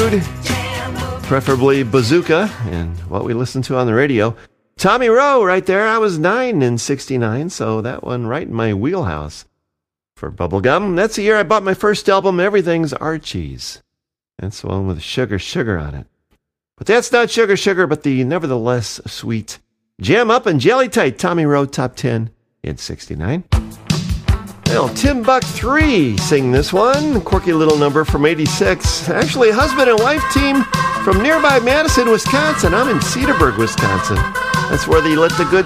mood, preferably Bazooka, and what we listen to on the radio. Tommy Roe right there. I was 9 in 69, so that one right in my wheelhouse. For Bubblegum, that's the year I bought my first album, Everything's Archie's. That's the one with Sugar Sugar on it. But that's not Sugar Sugar, but the nevertheless sweet Jam Up and Jelly Tight Tommy Roe Top 10 in 69. Well, Timbuk 3 sing this one. Quirky little number from 86. Actually, a husband and wife team from nearby Madison, Wisconsin. I'm in Cedarburg, Wisconsin. That's where they let the good